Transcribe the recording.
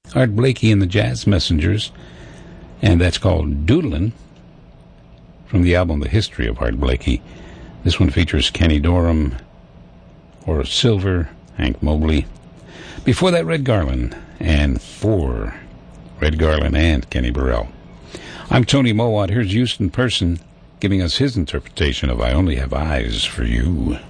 Art Blakey and the Jazz Messengers, and that's called Doodlin', from the album The History of Art Blakey. This one features Kenny Dorham, Horace Silver, Hank Mobley. Before that, Red Garland, and for Red Garland and Kenny Burrell. I'm Tony Mowat. Here's Houston Person giving us his interpretation of I Only Have Eyes for You.